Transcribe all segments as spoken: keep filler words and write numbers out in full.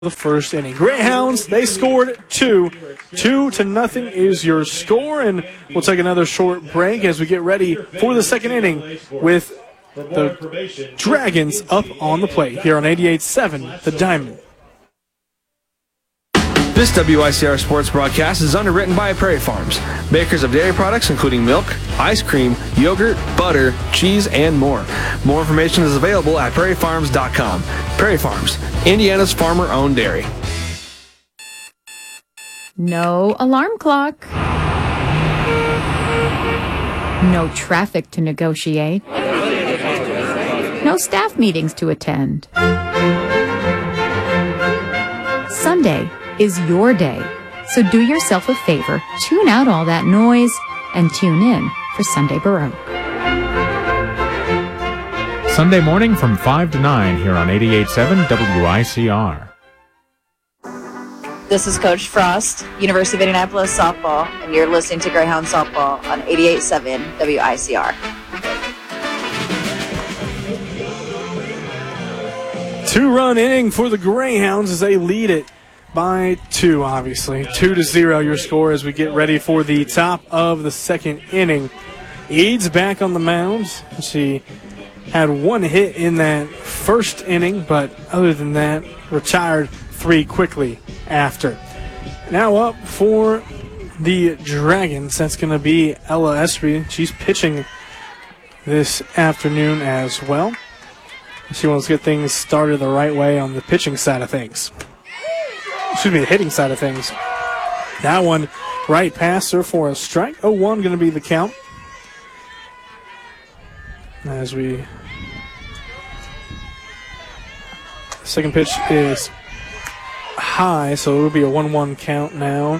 the first inning. Greyhounds, they scored two. Two to nothing is your score, and we'll take another short break as we get ready for the second inning with the Dragons up on the plate here on eighty-eight point seven The Diamond. This W I C R sports broadcast is underwritten by Prairie Farms, makers of dairy products including milk, ice cream, yogurt, butter, cheese, and more. More information is available at prairie farms dot com. Prairie Farms, Indiana's farmer-owned dairy. No alarm clock. No traffic to negotiate. No staff meetings to attend. Sunday is your day. So do yourself a favor, tune out all that noise, and tune in for Sunday Baroque. Sunday morning from five to nine here on eighty-eight point seven W I C R. This is Coach Frost, University of Indianapolis softball, and you're listening to Greyhound Softball on eighty-eight point seven W I C R. Two-run inning for the Greyhounds as they lead it by two, obviously. Two to zero your score as we get ready for the top of the second inning. Eads back on the mound. She had one hit in that first inning, but other than that, retired three quickly after. Now up for the Dragons, that's going to be Ella Espy. She's pitching this afternoon as well. She wants to get things started the right way on the pitching side of things. Excuse me, the hitting side of things. That one right past her for a strike. oh one going to be the count. As we... Second pitch is high, so it will be a one one count now.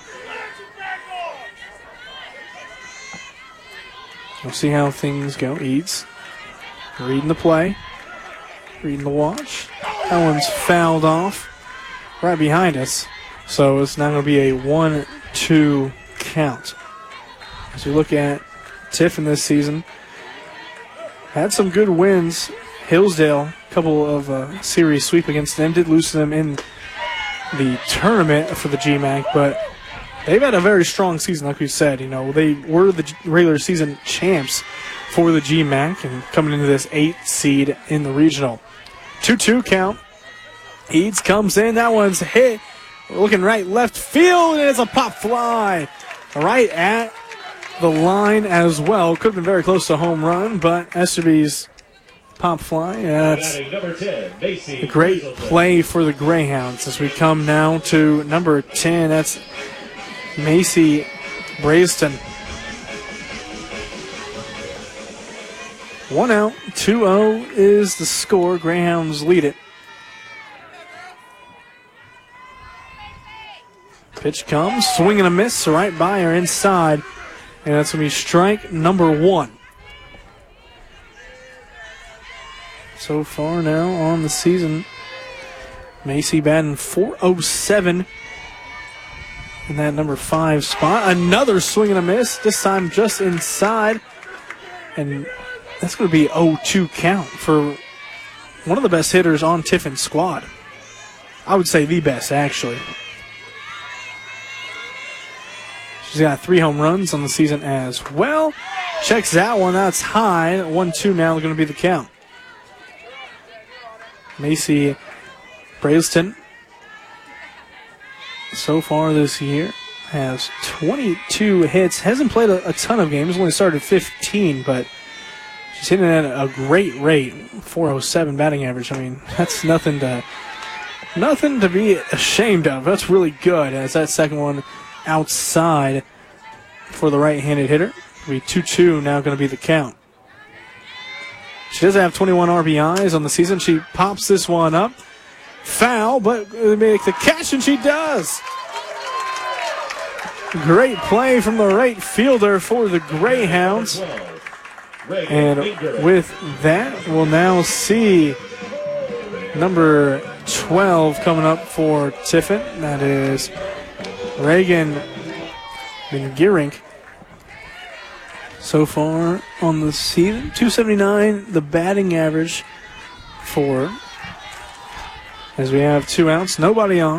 We'll see how things go. Eads reading the play, reading the watch. That one's fouled off right behind us, so it's now going to be a one two count. As we look at Tiffin this season, had some good wins. Hillsdale, a couple of uh, series sweep against them, did lose to them in the tournament for the G MAC, but they've had a very strong season, like we said. You know, they were the regular season champs for the G MAC and coming into this eight seed in the regional. two two count. Eads comes in. That one's hit. We're looking right left field, and it's a pop fly right at the line as well. Could have been very close to a home run, but Esterby's pop fly. That's a great play for the Greyhounds as we come now to number ten. That's Macy Brayston. One out, two oh is the score. Greyhounds lead it. Pitch comes, swing and a miss right by her inside, and that's going to be strike number one. So far now on the season, Macy batting four oh seven in that number five spot. Another swing and a miss, this time just inside, and that's going to be oh two count for one of the best hitters on Tiffin's squad. I would say the best, actually. She's got three home runs on the season as well. Checks that one. That's high. one two now going to be the count. Macy Brayston, so far this year, has twenty-two hits. Hasn't played a, a ton of games. Only started fifteen, but she's hitting at a great rate. four oh seven batting average. I mean, that's nothing to, nothing to be ashamed of. That's really good. As that second one outside for the right-handed hitter. It'll be two two now going to be the count. She does have twenty-one R B Is on the season. She pops this one up. Foul, but they make the catch, and she does. Great play from the right fielder for the Greyhounds. And with that, we'll now see number twelve coming up for Tiffin. That is Reagan McGearink. So far on the season, two seventy-nine, the batting average for as we have two outs, nobody on.